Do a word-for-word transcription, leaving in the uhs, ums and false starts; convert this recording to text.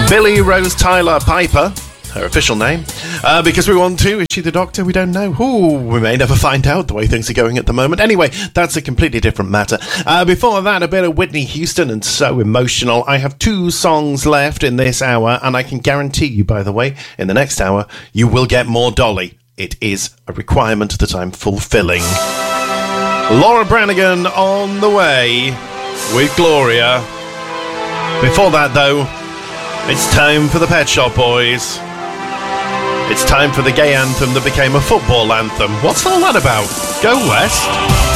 Billy Rose Tyler Piper, her official name, uh, because we want to. Is she the Doctor? We don't know. Ooh, we may never find out the way things are going at the moment. Anyway, that's a completely different matter. Uh, before that, a bit of Whitney Houston and So Emotional. I have two songs left in this hour, and I can guarantee you, by the way, in the next hour, you will get more Dolly. It is a requirement that I'm fulfilling. Laura Branigan on the way with Gloria. Before that, though, it's time for the Pet Shop Boys. It's time for the gay anthem that became a football anthem. What's all that about? Go West.